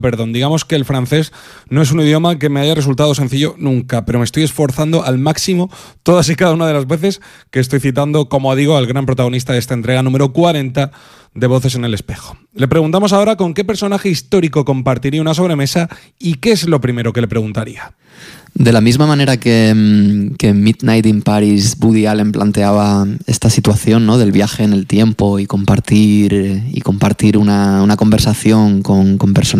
Perdón, digamos que el francés no es un idioma que me haya resultado sencillo nunca, pero me estoy esforzando al máximo todas y cada una de las veces que estoy citando, como digo, al gran protagonista de esta entrega número 40 de Voces en el Espejo. Le preguntamos ahora con qué personaje histórico compartiría una sobremesa y qué es lo primero que le preguntaría. De la misma manera que en Midnight in Paris Woody Allen planteaba esta situación, ¿no?, del viaje en el tiempo y compartir una conversación con personajes